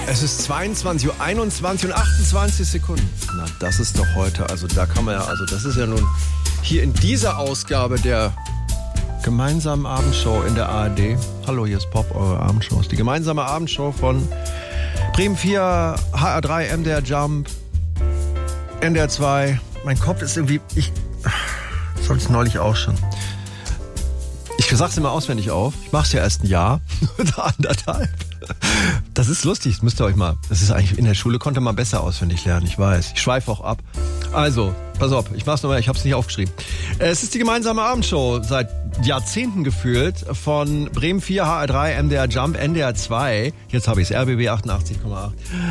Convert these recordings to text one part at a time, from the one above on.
Es ist 22:21 Uhr und 28 Sekunden. Na, das ist doch heute, also da kann man ja, also das ist ja nun hier in dieser Ausgabe der gemeinsamen Abendshow in der ARD. Hallo, hier ist Pop, eure Abendshow. Die gemeinsame Abendshow von Bremen 4, HR3, MDR Jump, NDR 2. Mein Kopf ist irgendwie, das habe ich neulich auch schon. Ich sag's immer auswendig auf. Ich mach's ja erst ein Jahr oder anderthalb. Das ist lustig, das müsst ihr euch mal. Das ist eigentlich, in der Schule konnte man besser auswendig lernen, ich weiß. Ich schweife auch ab. Also, pass auf, ich mach's nochmal, ich hab's nicht aufgeschrieben. Es ist die gemeinsame Abendshow, seit Jahrzehnten gefühlt, von Bremen 4, HR3, MDR Jump, NDR 2. Jetzt habe ich's, RBB 88,8.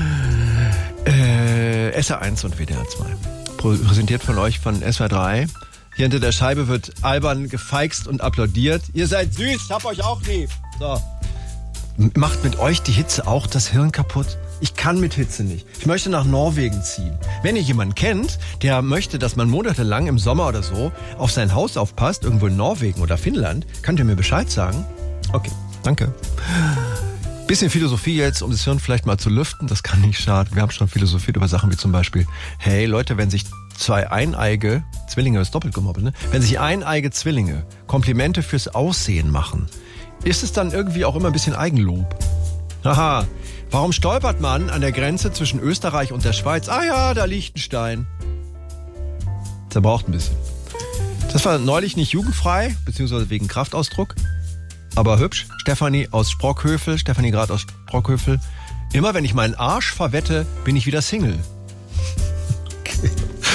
SR1 und WDR 2. Präsentiert von euch von SR 3. Hier hinter der Scheibe wird albern gefeixt und applaudiert. Ihr seid süß, hab euch auch lieb. So. Macht mit euch die Hitze auch das Hirn kaputt? Ich kann mit Hitze nicht. Ich möchte nach Norwegen ziehen. Wenn ihr jemanden kennt, der möchte, dass man monatelang im Sommer oder so auf sein Haus aufpasst, irgendwo in Norwegen oder Finnland, könnt ihr mir Bescheid sagen? Okay, danke. Bisschen Philosophie jetzt, um das Hirn vielleicht mal zu lüften, das kann nicht schaden. Wir haben schon philosophiert über Sachen wie zum Beispiel, hey Leute, wenn sich zwei eineige Zwillinge, ist doppelt gemoppelt, ne? Wenn sich eineige Zwillinge Komplimente fürs Aussehen machen, ist es dann irgendwie auch immer ein bisschen Eigenlob? Haha, warum stolpert man an der Grenze zwischen Österreich und der Schweiz? Ah ja, da Liechtenstein. Der braucht ein bisschen. Das war neulich nicht jugendfrei, beziehungsweise wegen Kraftausdruck. Aber hübsch, Stefanie aus Sprockhövel, Stefanie Grad aus Sprockhövel. Immer wenn ich meinen Arsch verwette, bin ich wieder Single. Okay.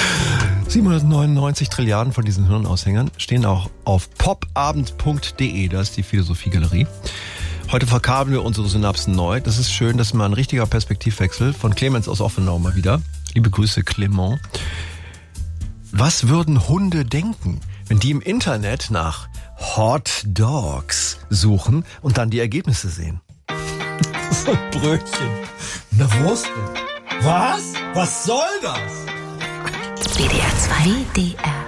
799 Trilliarden von diesen Hirnaushängern stehen auch auf popabend.de, das ist die Philosophiegalerie. Heute verkabeln wir unsere Synapsen neu. Das ist schön, das ist mal ein richtiger Perspektivwechsel von Clemens aus Offenau mal wieder. Liebe Grüße, Clement. Was würden Hunde denken, wenn die im Internet nach Hot Dogs suchen und dann die Ergebnisse sehen? So ein Brötchen. Eine Wurst. Was? Was soll das? WDR 2. WDR